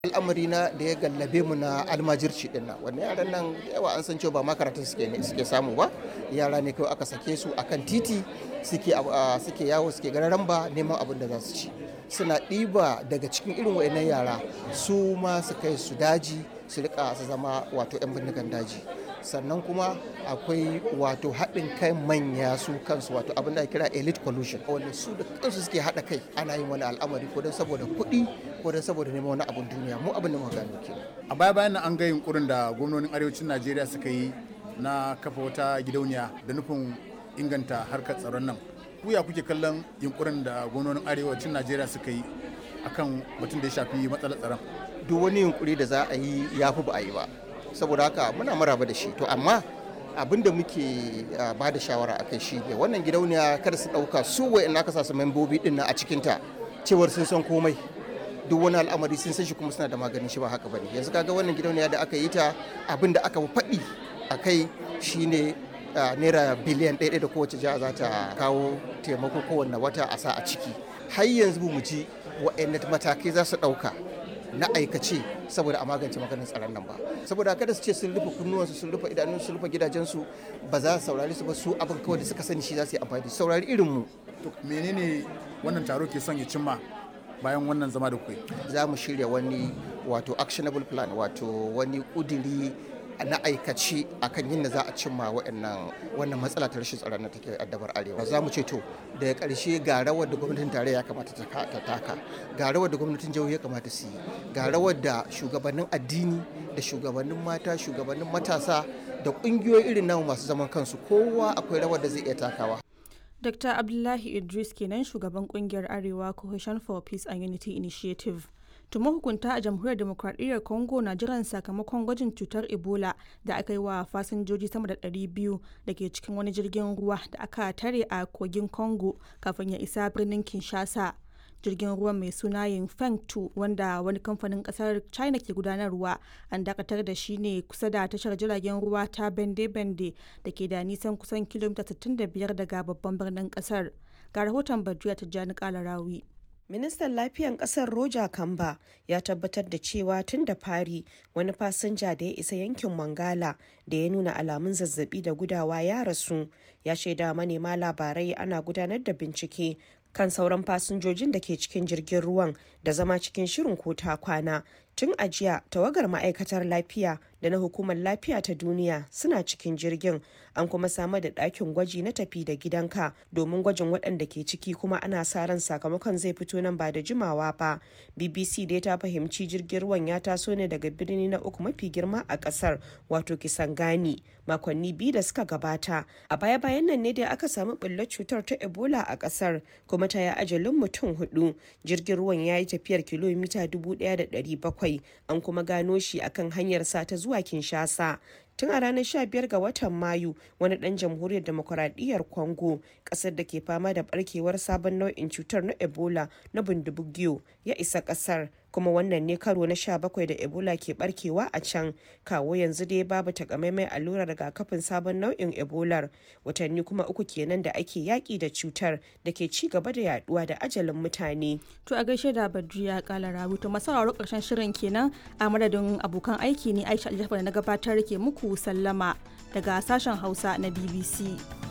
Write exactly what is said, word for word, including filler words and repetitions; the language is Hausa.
al'amari na da ya gallabe mu na almajirci din nan wannan yaran nan da yawa an san cewa ba makarantar suke ne suke samu ba yara ne kawai aka sake su akan titi suke suke yawo suke gararan ba neman abin da za su ci suna ɗiba daga cikin irin wayannan yara su ma su kai su daji su rika su zama wato yan bindigan daji sannan kuma akwai wato haɗin kai manya su kansu wato abin da kira elite collusion wanda su da kansu suke haɗa kai ana yin wani al'amari ko don saboda kuɗi ko don saboda neman wani abin duniya mu abin da muka gano ke a baya bayan nan an ga yunkurin da gwamnonin arewacin Najeriya suka yi na kafa wata gidauniya da nufin inganta harkar tsaron nan ku ya kuke kallon yunkurin da gwamnonin arewacin Najeriya suka yi akan batun da ya shafi matsalar tsaron duk wani yunkuri da za a yi ya fi ba a yi ba saboda haka muna maraba da shi to amma abin da muke ba da shawara a kai shi ne wannan gidauniya kada su ɗauka su wa'in aka sa su membobi ɗin nan a cikinta cewar sun san komai duk wani al'amari sun san shi kuma suna da maganin shi ba haka bane yanzu kaga wannan gidauniya da aka yi ta abin da aka faɗi a kai shine naira biliyan ɗaya da kowace jiha za ta kawo taimako kowanne wata a sa a ciki har yanzu mu ji wa'in matakai za su ɗauka na aikace saboda a magance maganin tsaron nan ba saboda kada su ce sun rufe kunnuwansu sun rufe idanunsu sun rufe gidajensu ba za su saurari su ba su abin kawai da suka sani shi za su yi amfani da saurari irin mu to menene wannan taro ke son ya cimma bayan wannan zama da kuke za mu shirya wani wato actionable plan wato wani kudiri na aikace akan yin da za a cimma wa'annan wannan matsala ta rashin tsaron da take addabar arewa za mu ce to daga ƙarshe ga rawar da gwamnatin tarayya ya kamata ta taka ga rawar da gwamnatin jihohi ya kamata su yi ga rawar da shugabannin addini da shugabannin mata shugabannin matasa da ƙungiyoyi irin namu masu zaman kansu kowa akwai rawar da zai iya takawa. Dr. Abdullahi Idris kenan shugaban kungiyar Arewa Coalition for Peace and Unity Initiative. Tuma hukunta a jamhuriyar demokradiyyar Congo na jiran sakamakon gwajin cutar Ebola da aka yi wa fasinjoji sama da ɗari biyu da ke cikin wani jirgin ruwa da aka tare a kogin Congo kafin ya isa birnin Kinshasa. Jirgin ruwan mai suna Yingfeng two wanda wani kamfanin kasar China ke gudanarwa an dakatar da shi ne kusa da tashar jiragen ruwa ta Bende-Bende da ke da nisan kusan kilomita sittin da biyar daga babban birnin kasar. Ga rahoton Badriya Tijjani Kalarawi. Ministan Lafiyan Kasar Roger Kamba ya tabbatar da cewa tun da fari wani fasinja da ya isa yankin Mangala da ya nuna alamun zazzabi da gudawa ya rasu ya shaida manema labarai ana gudanar da bincike kan sauran fasinjojin da ke cikin jirgin ruwan da zama cikin shirin ko ta kwana. Tun a jiya tawagar ma'aikatar lafiya da na hukumar lafiya ta duniya suna cikin jirgin an kuma samar da ɗakin gwaji na tafi da gidanka domin gwajin waɗanda ke ciki kuma ana sa ran sakamakon zai fito nan ba da jimawa ba. B B C dai ta fahimci jirgin ruwan ya taso ne daga birni na uku mafi girma a ƙasar wato Kisangani makonni biyu da suka gabata. A baya-bayan nan ne da aka samu ɓullar cutar ta Ebola a ƙasar kuma ta yi ajalin mutum hudu. Jirgin ruwan ya yi tafiyar kilomita dubu ɗaya da ɗari bakwai an kuma gano shi akan hanyar sa ta zuwa Kinshasa. Tun a ranar sha biyar ga watan Mayu wani ɗan jamhuriyar demokuraɗiyyar Congo ƙasar da ke fama da barkewar sabon nau'in cutar na Ebola na Bundibugyo ya isa ƙasar kuma wannan ne karo na sha bakwai da Ebola ke barkewa a can. Kawo yanzu dai babu takamaimai allurar rigakafin sabon nau'in Ebola watanni kuma uku kenan da ake yaƙi da cutar da ke ci gaba da yaduwa da ajalin mutane. To a gaishe da Badriya Kalarawi to masauraro ƙarshen shirin kenan a madadin abokan aiki ne Aisha Aljafar da na gabatar ke muku sallama daga sashen Hausa na B B C.